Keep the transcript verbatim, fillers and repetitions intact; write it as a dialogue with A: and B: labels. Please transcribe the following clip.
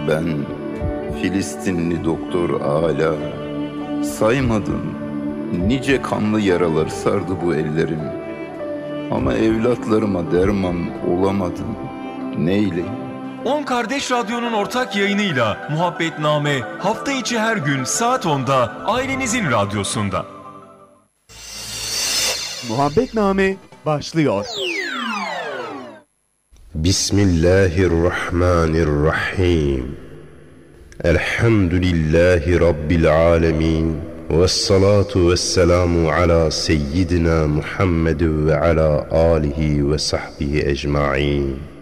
A: Ben Filistinli doktor Ala, saymadım nice kanlı yaralar sardı bu ellerim. Ama evlatlarıma derman olamadım, neyleyim?
B: On Kardeş Radyo'nun ortak yayınıyla Muhabbetname hafta içi her gün saat onda ailenizin radyosunda.
C: Muhabbetname başlıyor.
D: Bismillahirrahmanirrahim. Elhamdülillahi Rabbil alemin. Vessalatu vesselamu ala seyyidina Muhammed ve ala alihi ve sahbihi ecma'in.